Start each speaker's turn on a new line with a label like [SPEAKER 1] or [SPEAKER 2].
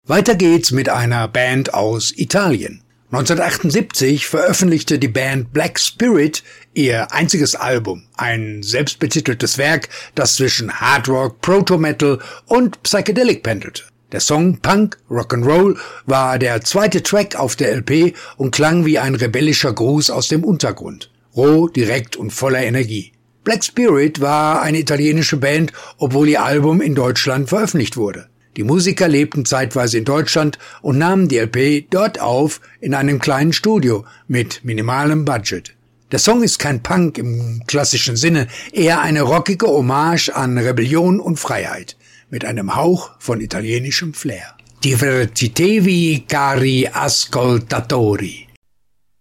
[SPEAKER 1] Weiter geht's mit einer Band aus Italien. 1978 veröffentlichte die Band Black Spirit ihr einziges Album, ein selbstbetiteltes Werk, das zwischen Hard Rock, Proto-Metal und Psychedelic pendelte. Der Song Punk Rock'n'Roll war der zweite Track auf der LP und klang wie ein rebellischer Gruß aus dem Untergrund. Roh, direkt und voller Energie. Black Spirit war eine italienische Band, obwohl ihr Album in Deutschland veröffentlicht wurde. Die Musiker lebten zeitweise in Deutschland und nahmen die LP dort auf in einem kleinen Studio mit minimalem Budget. Der Song ist kein Punk im klassischen Sinne, eher eine rockige Hommage an Rebellion und Freiheit, mit einem Hauch von italienischem Flair. Divertitevi cari ascoltatori.